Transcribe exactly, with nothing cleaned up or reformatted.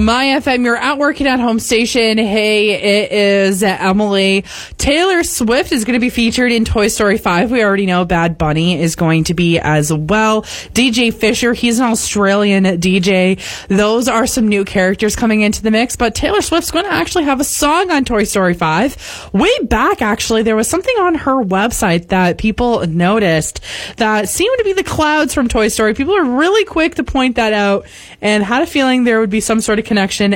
My F M, you're out working at home station. Hey, it is Emily. Taylor Swift is going to be featured in Toy Story five. We already know Bad Bunny is going to be as well. D J Fisher, he's an Australian D J. Those are some new characters coming into the mix, but Taylor Swift's going to actually have a song on Toy Story five. Way back, actually, there was something on her website that people noticed that seemed to be the clouds from Toy Story. People are really quick to point that out and had a feeling there would be some sort of connection.